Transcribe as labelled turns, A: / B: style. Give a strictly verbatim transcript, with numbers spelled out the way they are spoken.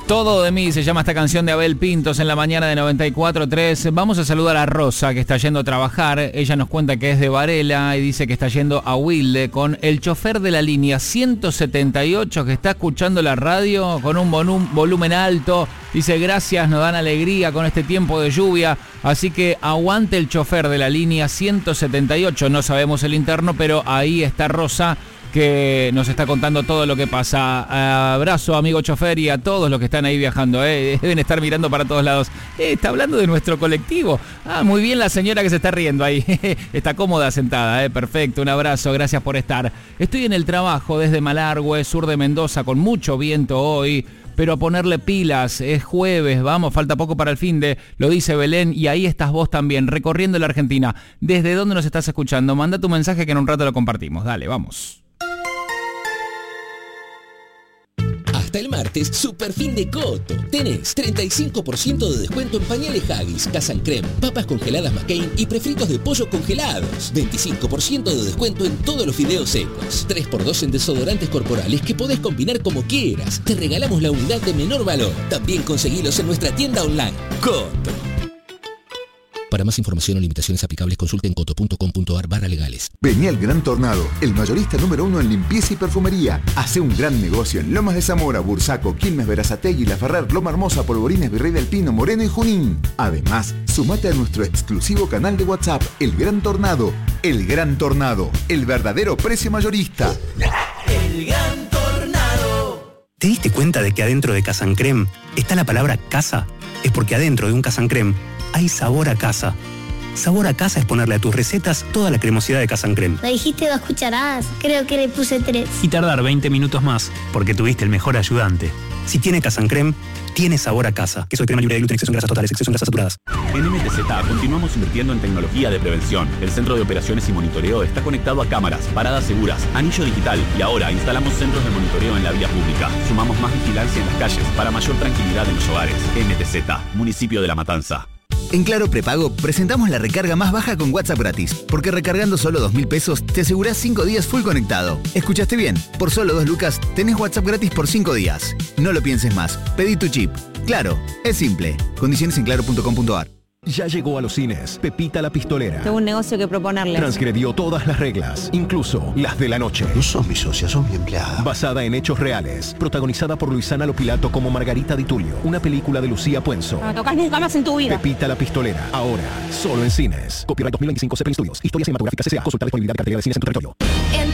A: Todo de mí se llama esta canción de Abel Pintos en la mañana de noventa y cuatro tres. Vamos a saludar a Rosa, que está yendo a trabajar. Ella nos cuenta que es de Varela y dice que está yendo a Wilde con el chofer de la línea ciento setenta y ocho que está escuchando la radio con un volum- volumen alto. Dice, gracias, nos dan alegría con este tiempo de lluvia. Así que aguante el chofer de la línea ciento setenta y ocho. No sabemos el interno, pero ahí está Rosa, que nos está contando todo lo que pasa. Abrazo, amigo chofer, y a todos los que están ahí viajando, ¿eh? Deben estar mirando para todos lados. Eh, está hablando de nuestro colectivo. Ah, muy bien la señora que se está riendo ahí. Está cómoda sentada, ¿eh? Perfecto, un abrazo, gracias por estar. Estoy en el trabajo desde Malargüe, sur de Mendoza, con mucho viento hoy, pero a ponerle pilas, es jueves, vamos, falta poco para el finde, lo dice Belén, y ahí estás vos también, recorriendo la Argentina. ¿Desde dónde nos estás escuchando? Manda tu mensaje que en un rato lo compartimos. Dale, vamos.
B: Hasta el martes, super fin de Coto. Tenés treinta y cinco por ciento de descuento en pañales Haggis, Casan Creme, papas congeladas McCain y prefritos de pollo congelados. veinticinco por ciento de descuento en todos los fideos secos. tres por dos en desodorantes corporales que podés combinar como quieras. Te regalamos la unidad de menor valor. También conseguilos en nuestra tienda online. Coto. Para más información o limitaciones aplicables, consulten coto punto com punto ar barra legales.
C: Vení al Gran Tornado, el mayorista número uno en limpieza y perfumería. Hace un gran negocio en Lomas de Zamora, Bursaco, Quilmes, Berazategui, La Ferrer, Loma Hermosa, Polvorines, Virrey del Pino, Moreno y Junín. Además, sumate a nuestro exclusivo canal de WhatsApp, El Gran Tornado. El Gran Tornado, el verdadero precio mayorista.
D: El Gran Tornado.
E: ¿Te diste cuenta de que adentro de Casan Creme está la palabra casa? Es porque adentro de un Casan Creme hay sabor a casa. Sabor a casa es ponerle a tus recetas toda la cremosidad de Casan Creme.
F: Me dijiste dos cucharadas, creo que le puse tres.
E: Y tardar veinte minutos más, porque tuviste el mejor ayudante. Si tiene Casan Creme, tiene sabor a casa. Queso de crema libre de gluten, exceso en grasas totales, exceso en grasas saturadas.
G: En M T Z continuamos invirtiendo en tecnología de prevención. El centro de operaciones y monitoreo está conectado a cámaras, paradas seguras, anillo digital y ahora instalamos centros de monitoreo en la vía pública. Sumamos más vigilancia en las calles para mayor tranquilidad en los hogares. M T Z, municipio de La Matanza.
H: En Claro Prepago presentamos la recarga más baja con WhatsApp gratis, porque recargando solo dos mil pesos te asegurás cinco días full conectado. ¿Escuchaste bien? Por solo dos lucas tenés WhatsApp gratis por cinco días. No lo pienses más, pedí tu chip. Claro, es simple. Condiciones en claro punto com punto ar.
I: Ya llegó a los cines Pepita la Pistolera.
J: Tengo un negocio que proponerle.
I: Transgredió todas las reglas, incluso las de la noche.
K: No sos mi socia, sos mi empleada.
I: Basada en hechos reales. Protagonizada por Luisana Lopilato como Margarita Di Tullio. Una película de Lucía Puenzo.
J: No me tocas nunca más en tu vida.
I: Pepita la Pistolera. Ahora, solo en cines. Copyright dos mil veinticinco Zeppelin Studios. Historias cinematográficas S A. Consulta disponibilidad de cartelera de cines en tu territorio.
F: En